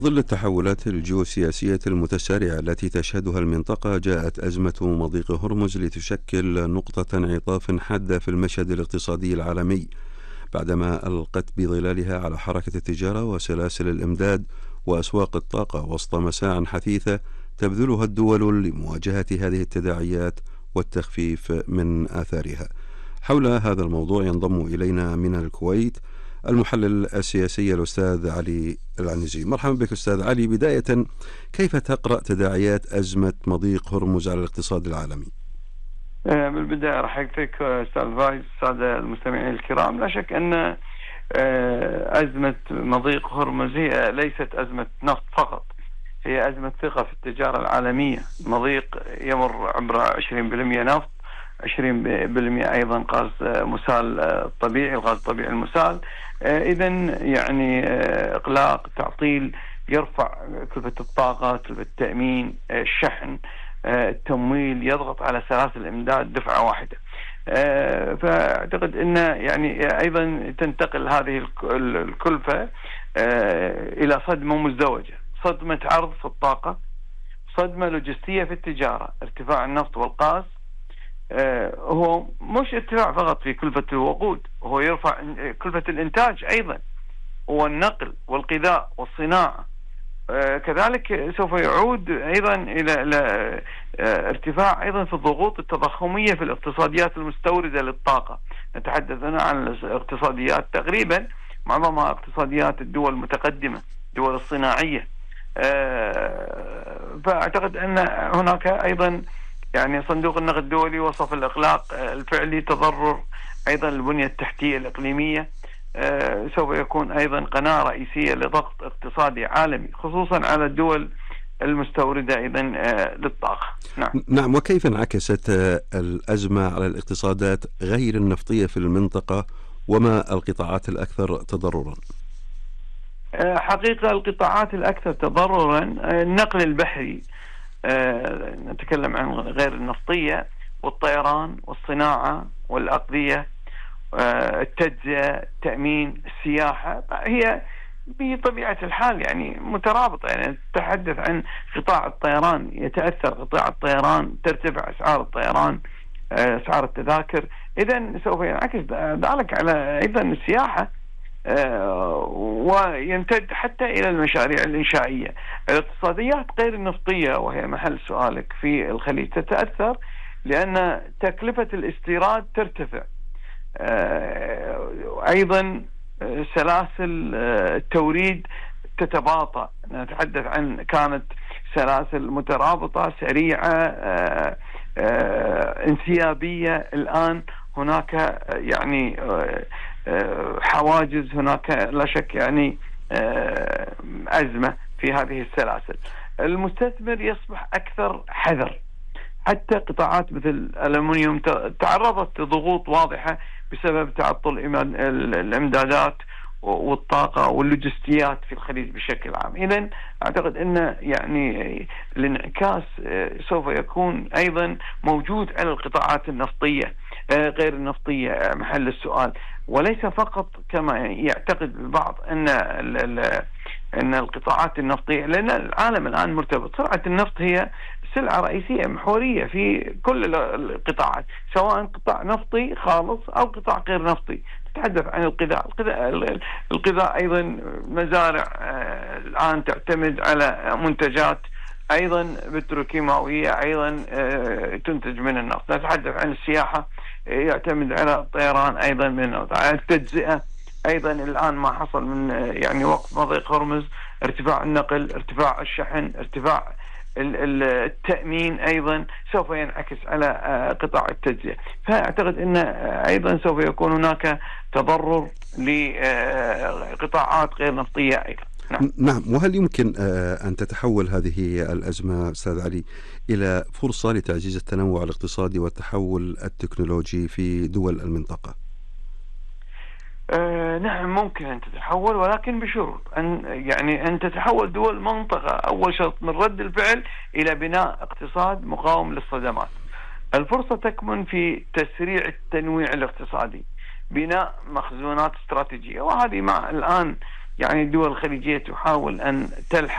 ظل التحولات الجيوسياسية المتسارعة التي تشهدها المنطقة، جاءت أزمة مضيق هرمز لتشكل نقطة انعطاف حادة في المشهد الاقتصادي العالمي، بعدما ألقت بظلالها على حركة التجارة وسلاسل الإمداد وأسواق الطاقة وسط مساع حثيثة تبذلها الدول لمواجهة هذه التداعيات والتخفيف من آثارها. حول هذا الموضوع ينضم إلينا من الكويت المحلل السياسي الأستاذ علي العنزي. مرحبا بك أستاذ علي. بداية، كيف تقرأ تداعيات أزمة مضيق هرمز على الاقتصاد العالمي؟ بالبداية رحبتك أستاذ فايز، السادة المستمعين الكرام. لا شك أن أزمة مضيق هرمز هي ليست أزمة نفط فقط، هي أزمة ثقة في التجارة العالمية. مضيق يمر عبر 20% نفط، 20% أيضا غاز مسال طبيعي، الغاز الطبيعي المسال. إذن يعني إغلاق، تعطيل، يرفع كلفة الطاقة، كلفة التأمين، الشحن، التمويل، يضغط على سلاسل الإمداد دفعة واحدة. فأعتقد أن يعني أيضا تنتقل هذه الكلفة إلى صدمة مزدوجة، صدمة عرض في الطاقة، صدمة لوجستية في التجارة. ارتفاع النفط والغاز هو مش ارتفاع فقط في كلفة الوقود، هو يرفع كلفة الإنتاج أيضا، والنقل والغذاء والصناعة. كذلك سوف يعود أيضا إلى ارتفاع أيضا في الضغوط التضخمية في الاقتصاديات المستوردة للطاقة. نتحدث هنا عن الاقتصاديات تقريبا معظمها اقتصاديات الدول المتقدمة، الدول الصناعية. فأعتقد أن هناك أيضا يعني صندوق النقد الدولي وصف الإغلاق الفعلي تضرر أيضا البنية التحتية الإقليمية. سوف يكون أيضا قناة رئيسية لضغط اقتصادي عالمي، خصوصا على الدول المستوردة أيضا للطاقة. نعم. وكيف انعكست الأزمة على الاقتصادات غير النفطية في المنطقة، وما القطاعات الأكثر تضررا؟ حقيقة القطاعات الأكثر تضررا النقل البحري، نتكلم عن غير النفطية، والطيران والصناعة والأغذية، التجزئة، التأمين، السياحة. هي بطبيعة الحال يعني مترابطة. يعني تتحدث عن قطاع الطيران، يتأثر قطاع الطيران، ترتفع أسعار الطيران، أسعار التذاكر. إذن سوف ينعكس ذلك على أيضا السياحة، ويمتد حتى إلى المشاريع الإنشائية. الاقتصاديات غير النفطية، وهي محل سؤالك، في الخليج تتأثر لأن تكلفة الاستيراد ترتفع. أيضا سلاسل التوريد تتباطأ. نتحدث عن كانت سلاسل مترابطة سريعة انسيابية، الآن هناك يعني حواجز، هناك لا شك يعني أزمة في هذه السلاسل. المستثمر يصبح أكثر حذر، حتى قطاعات مثل الألمنيوم تعرضت لضغوط واضحة بسبب تعطل الإمدادات والطاقة واللوجستيات في الخليج بشكل عام. إذن أعتقد أن يعني الانعكاس سوف يكون أيضا موجود على القطاعات النفطية غير النفطية محل السؤال، وليس فقط كما يعتقد البعض أن القطاعات النفطية، لأن العالم الآن مرتبط. سرعة النفط هي سلعة رئيسية محورية في كل القطاعات، سواء قطاع نفطي خالص أو قطاع غير نفطي. تتحدث عن الغذاء أيضا، مزارع الآن تعتمد على منتجات أيضا بتروكيماوية أيضا تنتج من النفط. نتحدث عن السياحة، يعتمد على الطيران أيضا من النفط. على التجزئة أيضا الآن ما حصل من يعني وقف مضيق هرمز، ارتفاع النقل، ارتفاع الشحن، ارتفاع التأمين أيضا سوف ينعكس على قطاع التجزئة. فأعتقد أن أيضا سوف يكون هناك تضرر لقطاعات غير نفطية أيضا. نعم. وهل يمكن أن تتحول هذه الأزمة أستاذ علي إلى فرصة لتعزيز التنوع الاقتصادي والتحول التكنولوجي في دول المنطقة؟ نعم، ممكن أن تتحول، ولكن بشروط. أن تتحول دول المنطقة. أول شرط من رد الفعل إلى بناء اقتصاد مقاوم للصدمات. الفرصة تكمن في تسريع التنويع الاقتصادي، بناء مخزونات استراتيجية، وهذه مع الآن يعني الدول الخليجية تحاول أن تلحق